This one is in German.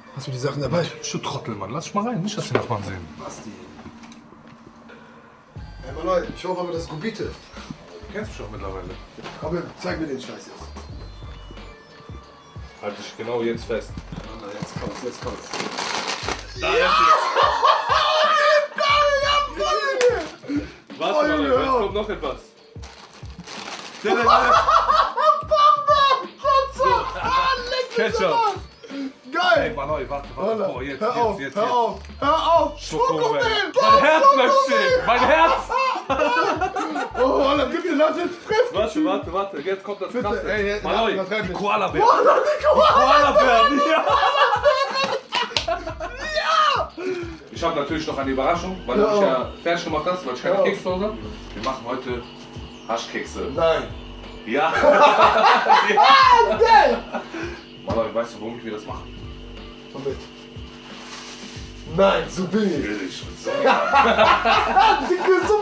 Hast du die Sachen dabei? Du Trottel, Mann. Lass dich mal rein. Nicht, dass die Nachbarn sehen. Basti. Hey, Mann, ich hoffe aber, das ist Gubite. Du kennst mich doch mittlerweile. Aber zeig mir den Scheiß jetzt. Halt dich genau jetzt fest. Jetzt kommt's, jetzt kommt's. Da jetzt. Warte mal, jetzt kommt noch etwas. Ketchup. Geil! Ey, Manoi, warte. Oh, jetzt. Hör auf! Schokomel! Mein Herz bleibt stehen! Mein Herz! Oh, Alter, bitte lass jetzt fressen! Warte. Jetzt kommt das Bitte, Krasse. ey, Manoi, übertreib die nicht. Koala-Bären. Koala-Bären, ja! Ich habe natürlich noch eine Überraschung, weil du mich ja fertig gemacht hast, weil ich keine Kekse zu Hause habe. Wir machen heute Haschkekse. Nein! Ja! Geil! Manoi, weißt du, womit wir das machen? Womit? Nein, so billig! Billig. So. So